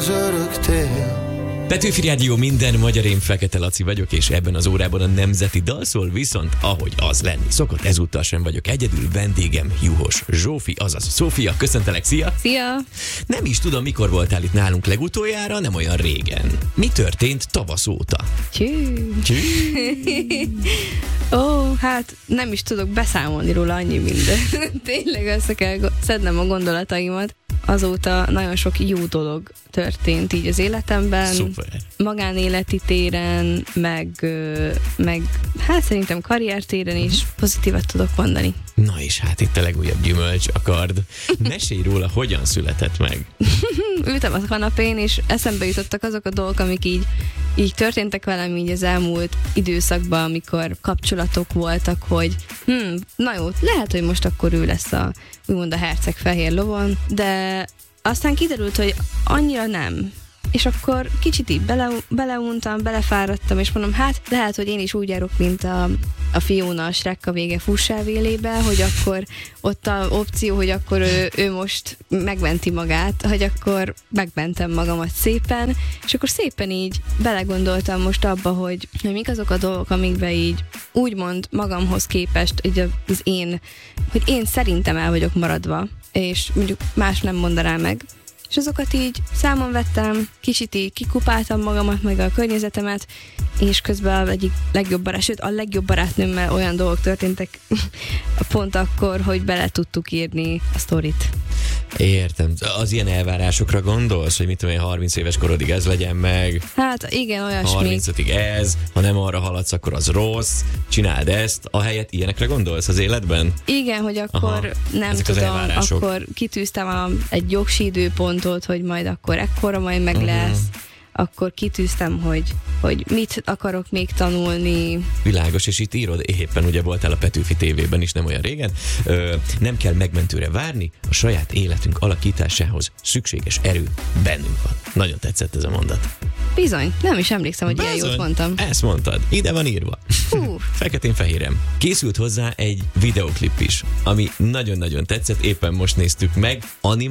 az örök tél. Petőfi Rádió, minden magyar, én Fekete Laci vagyok, és ebben az órában a nemzeti dal szól, viszont ahogy az lenni szokott, ezúttal sem vagyok egyedül, vendégem Juhos Zsófi, azaz Szófia. Köszöntelek, szia! Szia! Nem is tudom, mikor voltál itt nálunk legutoljára, nem olyan régen. Mi történt tavasz óta? Hát nem is tudok beszámolni róla, annyi minden. Tényleg össze kell szednem a gondolataimat. Azóta nagyon sok jó dolog történt így az életemben. Szuper. Magánéleti téren, meg hát szerintem karriertéren is pozitívat tudok mondani. Na és hát itt a legújabb gyümölcs, a kard. Mesélj róla, hogyan született meg. Ültem a kanapén, és eszembe jutottak azok a dolgok, amik így történtek velem így az elmúlt időszakban, amikor kapcsolatok voltak, hogy na jó, lehet, hogy most akkor ő lesz úgymond a herceg fehér lovon, de aztán kiderült, hogy annyira nem. És akkor kicsit így beleuntam, belefáradtam, és mondom, hát lehet, hogy én is úgy járok, mint a Fiona a Shrek a vége fussávélébe, hogy akkor ott a opció, hogy akkor ő most megmenti magát, hogy akkor megmentem magamat szépen, és akkor szépen így belegondoltam most abba, hogy mik azok a dolgok, amikben így úgymond magamhoz képest, hogy én szerintem el vagyok maradva, és mondjuk más nem mondaná meg. És azokat így számon vettem, kicsit így kikupáltam magamat, meg a környezetemet, és közben egyik legjobb barát, sőt a legjobb barátnőmmel olyan dolgok történtek pont akkor, hogy bele tudtuk írni a sztorit. Értem. Az ilyen elvárásokra gondolsz, hogy mit tudom én, 30 éves korodig ez legyen meg? Hát igen, olyasmi. 35-ig ez, ha nem arra haladsz, akkor az rossz, csináld ezt, ahelyett ilyenekre gondolsz az életben? Igen, hogy akkor nem ezek tudom, akkor kitűztem egy jogsi időpontot, hogy majd akkor ekkora majd meg lesz, akkor kitűztem, hogy mit akarok még tanulni. Világos, és itt írod, éppen ugye voltál a Petőfi tévében is nem olyan régen, nem kell megmentőre várni, a saját életünk alakításához szükséges erő bennünk van. Nagyon tetszett ez a mondat. Bizony, nem is emlékszem, hogy ilyen jót mondtam. Ezt mondtad, ide van írva. Feketén-fehérem. Készült hozzá egy videoklip is, ami nagyon-nagyon tetszett, éppen most néztük meg.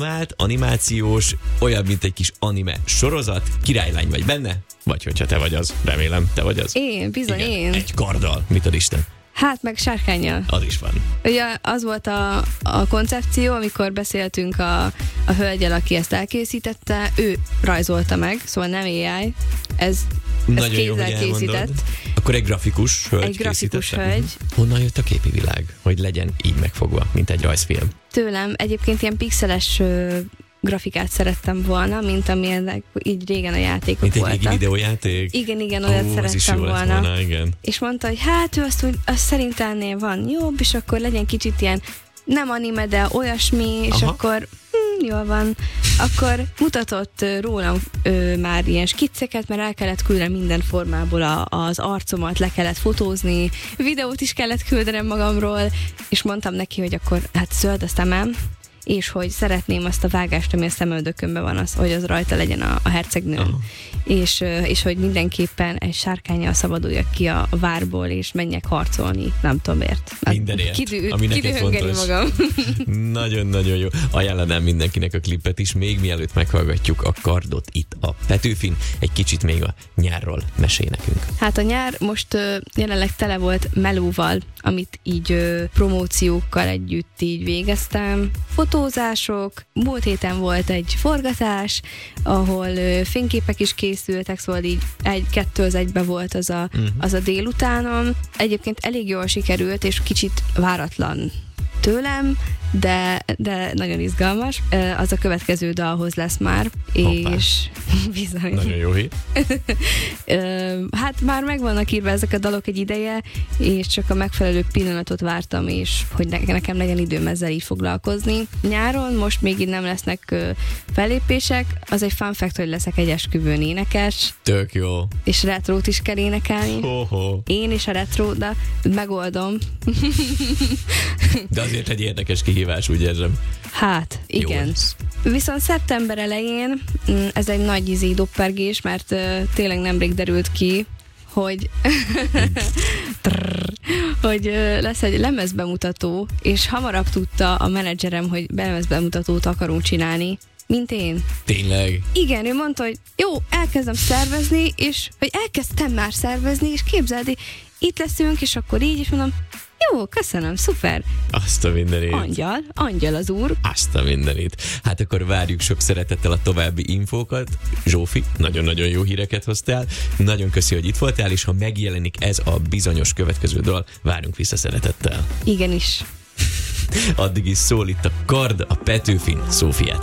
Animációs, olyan, mint egy kis anime sorozat. Királylány vagy benne? Vagy hogyha te vagy az, remélem, te vagy az. Én, bizony. Igen, én. egy karddal, mit ad Isten? Hát meg sárkánnyal. Az is van. Ugye az volt a koncepció, amikor beszéltünk a hölgyel, aki ezt elkészítette, ő rajzolta meg, szóval nem AI, ez kézzel készített. Akkor egy grafikus hölgy. Egy grafikus hölgy. Honnan jött a képi világ, hogy legyen így megfogva, mint egy rajzfilm? Tőlem egyébként ilyen pixeles grafikát szerettem volna, mint amilyenek így régen a játékok mint voltak. Mint egy videójáték? Igen, olyat szerettem volna. Igen. És mondta, hogy hát ő azt szerint ennél van jobb, és akkor legyen kicsit ilyen nem anime, de olyasmi, és akkor jól van. Akkor mutatott rólam már ilyen skicceket, mert el kellett küldeni minden formából az arcomat, le kellett fotózni, videót is kellett küldenem magamról, és mondtam neki, hogy akkor hát zöld a szemem, és hogy szeretném azt a vágást, ami a szemöldökömben van, hogy az rajta legyen a hercegnőm. És hogy mindenképpen egy sárkánnyal szabaduljak ki a várból, és menjek harcolni, nem tudom miért. Mindenért, ami neked fontos. Magam. Nagyon-nagyon jó. Ajánlanám mindenkinek a klipet is, még mielőtt meghallgatjuk a kardot itt a Petőfin. Egy kicsit még a nyárról mesélj nekünk. Hát a nyár most jelenleg tele volt melóval, amit így promóciókkal együtt így végeztem. Fotózások, múlt héten volt egy forgatás, ahol fényképek is készültek, szóval így 2-1 volt az a délutánom. Egyébként elég jól sikerült, és kicsit váratlan tőlem, de nagyon izgalmas. Az a következő dalhoz lesz már, és bizony. Nagyon jó hír. Hát már meg vannak írva ezek a dalok egy ideje, és csak a megfelelő pillanatot vártam, és hogy nekem legyen időm ezzel így foglalkozni. Nyáron most még így nem lesznek fellépések, az egy fun fact, hogy leszek egy esküvőn énekes. Tök jó. És retrót is kell énekelni. Én is a retro, de megoldom. De azért egy érdekes kihívás, úgy érzem. Hát, igen. Viszont szeptember elején, ez egy nagy doppergés, mert tényleg nemrég derült ki, hogy lesz egy lemezbemutató, és hamarabb tudta a menedzserem, hogy lemezbemutatót akarunk csinálni, mint én. Tényleg? Igen, ő mondta, hogy jó, elkezdem szervezni, vagy elkezdtem már szervezni, és képzeld, itt leszünk, és akkor így, és mondom, jó, köszönöm, szuper. Azt a mindenit. Angyal az úr. Azt a mindenit. Hát akkor várjuk sok szeretettel a további infókat. Zsófi, nagyon-nagyon jó híreket hoztál. Nagyon köszi, hogy itt voltál, és ha megjelenik ez a bizonyos következő dal, várunk vissza szeretettel. Igenis. Addig is szól itt a Kard, a Petőfin, Szófiát.